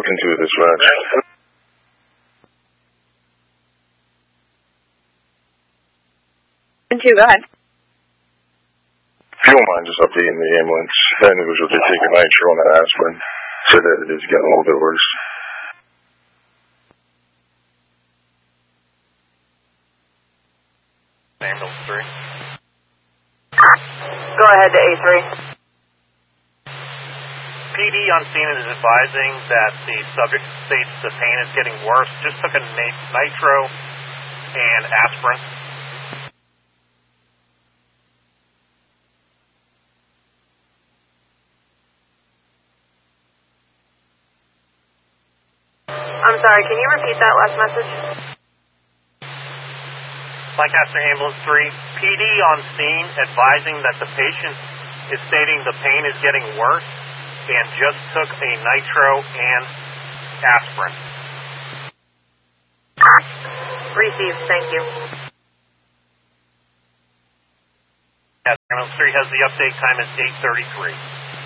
spoken to dispatch. Go ahead. If you don't mind just updating the ambulance, that individual did take a nitro and an aspirin. Said that it is getting a little bit worse. Ambulance 3. Go ahead to A3. PD on scene is advising that the subject states the pain is getting worse. Just took a nitro and aspirin. I'm sorry, can you repeat that last message? Lancaster Ambulance 3, PD on scene advising that the patient is stating the pain is getting worse and just took a nitro and aspirin. Received, thank you. Ambulance 3 has the update time is 8:33.